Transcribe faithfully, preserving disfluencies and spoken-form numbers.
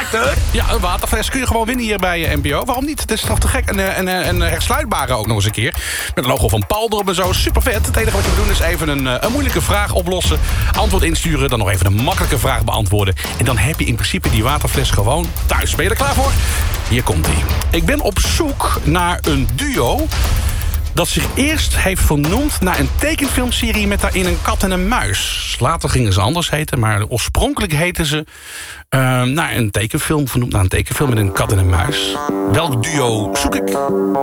water? Ja, een waterfles kun je gewoon winnen hier bij uh, N P O. Waarom niet? Het is toch te gek. En, uh, en, uh, en hersluitbare ook nog eens een keer. Met een logo van Paul erop en zo. Super vet. Het enige wat je moet doen is even een, uh, een moeilijke vraag oplossen. Antwoord insturen. Dan nog even een makkelijke vraag beantwoorden. En dan heb je in principe die waterfles gewoon thuis. Ben je er klaar voor? Hier komt-ie. Ik ben op zoek naar een duo dat zich eerst heeft vernoemd naar een tekenfilmserie met daarin een kat en een muis. Later gingen ze anders heten, maar oorspronkelijk heten ze uh, naar een tekenfilm, vernoemd naar een tekenfilm met een kat en een muis. Welk duo zoek ik?